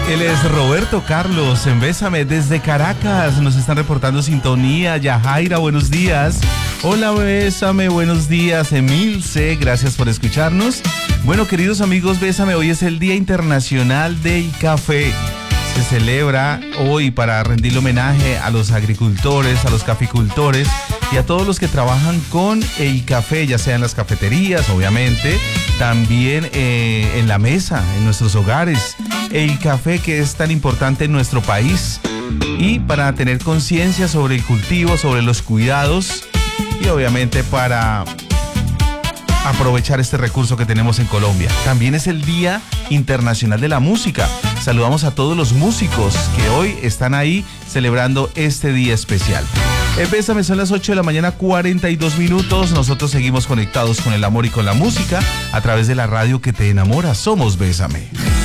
Él es Roberto Carlos en Bésame desde Caracas. Nos están reportando sintonía. Yajaira, buenos días. Hola, Bésame, buenos días. Emilce, gracias por escucharnos. Bueno, queridos amigos, Bésame, hoy es el Día Internacional del Café. Se celebra hoy para rendirle homenaje a los agricultores, a los caficultores y a todos los que trabajan con el café, ya sea en las cafeterías, obviamente, también en la mesa, en nuestros hogares. El café que es tan importante en nuestro país, y para tener conciencia sobre el cultivo, sobre los cuidados y obviamente para aprovechar este recurso que tenemos en Colombia. También es el Día Internacional de la Música. Saludamos a todos los músicos que hoy están ahí celebrando este día especial. Bésame, son las 8 de la mañana, 42 minutos. Nosotros seguimos conectados con el amor y con la música a través de la radio que te enamora. Somos Bésame.